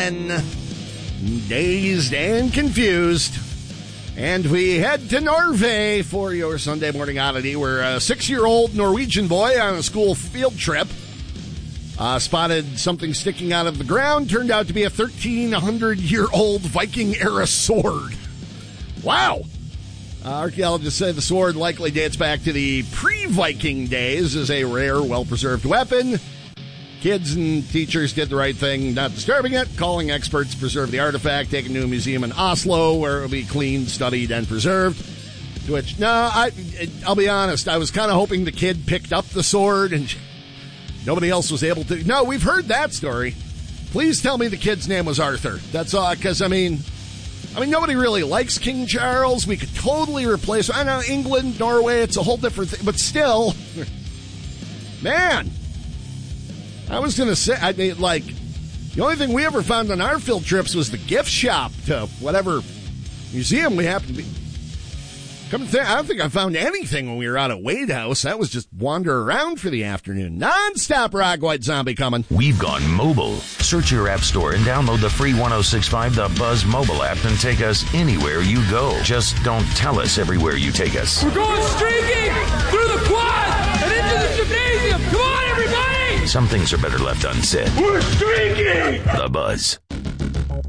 again. Dazed and confused. And we head to Norway for your Sunday morning oddity, where a 6-year-old Norwegian boy on a school field trip spotted something sticking out of the ground. Turned out to be a 1,300-year-old Viking-era sword. Wow. Archaeologists say the sword likely dates back to the pre-Viking days as a rare, well-preserved weapon. Kids and teachers did the right thing, not disturbing it, calling experts to preserve the artifact, taken to a museum in Oslo where it will be cleaned, studied, and preserved. To which, I'll be honest, I was kind of hoping the kid picked up the sword and nobody else was able to. No, we've heard that story. Please tell me the kid's name was Arthur. That's all, because, I mean, nobody really likes King Charles. We could totally replace, I know, England, Norway, it's a whole different thing, but still, man. I was going to say, the only thing we ever found on our field trips was the gift shop to whatever museum we happened to be. Come to think, I don't think I found anything when we were out at Wade House. That was just wander around for the afternoon. Non-stop rock white zombie coming. We've gone mobile. Search your app store and download the free 106.5 The Buzz mobile app and take us anywhere you go. Just don't tell us everywhere you take us. We're going streaking through the quad and into the gymnasium. Come on, everybody! Some things are better left unsaid. We're streaking! The Buzz.